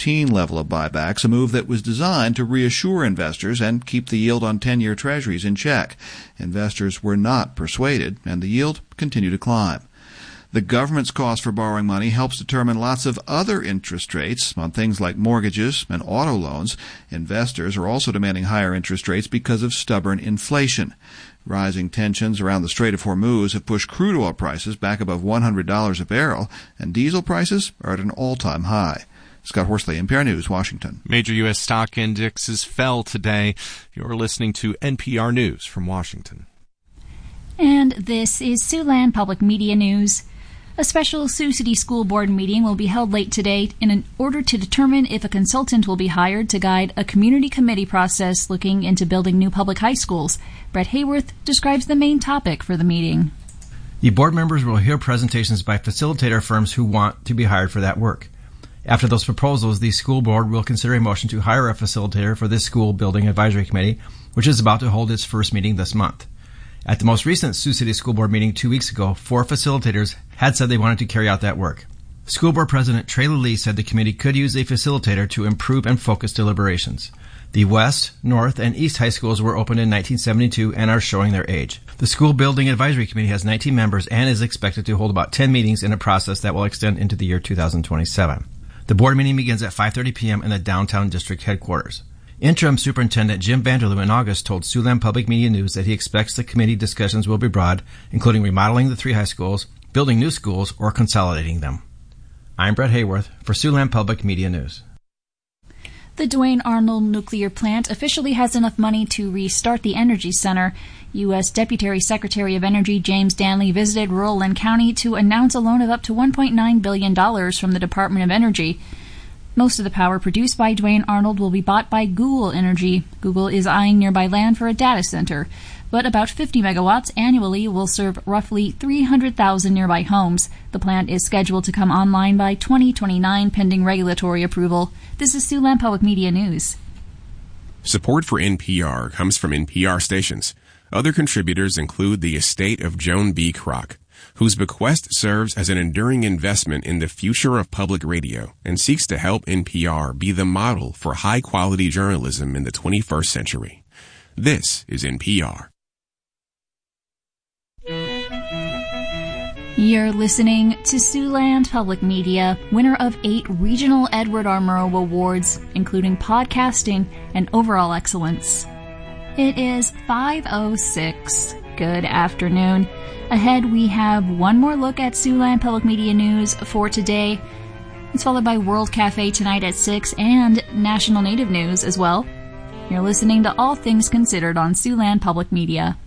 2013 level of buybacks, a move that was designed to reassure investors and keep the yield on 10-year treasuries in check. Investors were not persuaded, and the yield continued to climb. The government's cost for borrowing money helps determine lots of other interest rates on things like mortgages and auto loans. Investors are also demanding higher interest rates because of stubborn inflation. Rising tensions around the Strait of Hormuz have pushed crude oil prices back above $100 a barrel, and diesel prices are at an all-time high. Scott Horsley, NPR News, Washington. Major U.S. stock indexes fell today. You're listening to NPR News from Washington. And this is Siouxland Public Media News. A special Sioux City School Board meeting will be held late today in order to determine if a consultant will be hired to guide a community committee process looking into building new public high schools. Brett Hayworth describes the main topic for the meeting. The board members will hear presentations by facilitator firms who want to be hired for that work. After those proposals, the school board will consider a motion to hire a facilitator for this school building advisory committee, which is about to hold its first meeting this month. At the most recent Sioux City School Board meeting 2 weeks ago, 4 facilitators had said they wanted to carry out that work. School Board President Trayla Lee said the committee could use a facilitator to improve and focus deliberations. The West, North, and East high schools were opened in 1972 and are showing their age. The School Building Advisory Committee has 19 members and is expected to hold about 10 meetings in a process that will extend into the year 2027. The board meeting begins at 5:30 p.m. in the downtown district headquarters. Interim Superintendent Jim Vanderloo in August told Siouxland Public Media News that he expects the committee discussions will be broad, including remodeling the 3 high schools, building new schools, or consolidating them. I'm Brett Hayworth for Siouxland Public Media News. The Duane Arnold Nuclear Plant officially has enough money to restart the Energy Center. U.S. Deputy Secretary of Energy James Danley visited rural Linn County to announce a loan of up to $1.9 billion from the Department of Energy. Most of the power produced by Duane Arnold will be bought by Google Energy. Google is eyeing nearby land for a data center, but about 50 megawatts annually will serve roughly 300,000 nearby homes. The plant is scheduled to come online by 2029 pending regulatory approval. This is Siouxland Public Media News. Support for NPR comes from NPR stations. Other contributors include the estate of Joan B. Kroc, whose bequest serves as an enduring investment in the future of public radio and seeks to help NPR be the model for high-quality journalism in the 21st century. This is NPR. You're listening to Siouxland Public Media, winner of 8 regional Edward R. Murrow Awards, including podcasting and overall excellence. It is 5:06. Good afternoon. Ahead, we have one more look at Siouxland Public Media News for today. It's followed by World Cafe tonight at 6 and National Native News as well. You're listening to All Things Considered on Siouxland Public Media.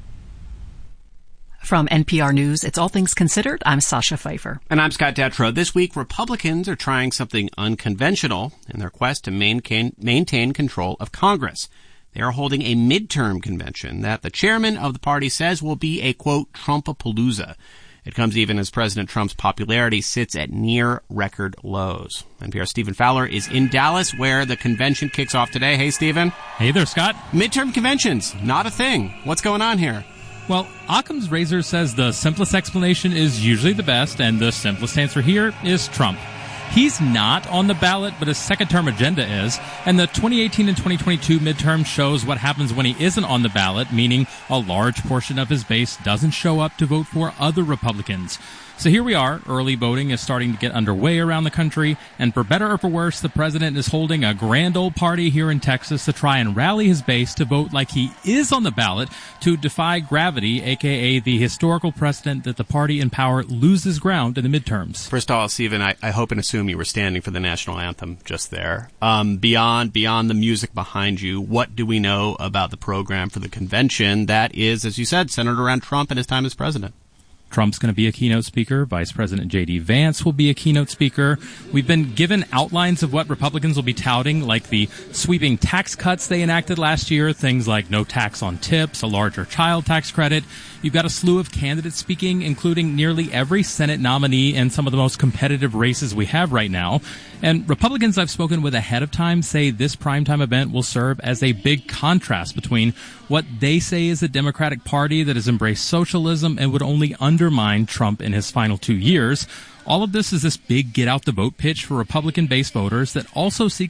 From NPR News, it's All Things Considered. I'm Sasha Pfeiffer. And I'm Scott Detrow. This week, Republicans are trying something unconventional in their quest to maintain control of Congress. They are holding a midterm convention that the chairman of the party says will be a, quote, Trumpapalooza. It comes even as President Trump's popularity sits at near record lows. NPR's Stephen Fowler is in Dallas, where the convention kicks off today. Hey, Stephen. Hey there, Scott. Midterm conventions, not a thing. What's going on here? Well, Occam's razor says the simplest explanation is usually the best, and the simplest answer here is Trump. He's not on the ballot, but his second-term agenda is, and the 2018 and 2022 midterm shows what happens when he isn't on the ballot, meaning a large portion of his base doesn't show up to vote for other Republicans. So here we are. Early voting is starting to get underway around the country, and for better or for worse, the president is holding a grand old party here in Texas to try and rally his base to vote like he is on the ballot to defy gravity, a.k.a. the historical precedent that the party in power loses ground in the midterms. First of all, Stephen, I hope and assume you were standing for the national anthem just there. Beyond the music behind you, what do we know about the program for the convention that is, as you said, centered around Trump and his time as president? Trump's going to be a keynote speaker. Vice President J.D. Vance will be a keynote speaker. We've been given outlines of what Republicans will be touting, like the sweeping tax cuts they enacted last year, things like no tax on tips, a larger child tax credit. You've got a slew of candidates speaking, including nearly every Senate nominee in some of the most competitive races we have right now. And Republicans I've spoken with ahead of time say this primetime event will serve as a big contrast between what they say is a Democratic Party that has embraced socialism and would only undermine Trump in his final 2 years. All of this is this big get-out-the-vote pitch for Republican base voters that also seeks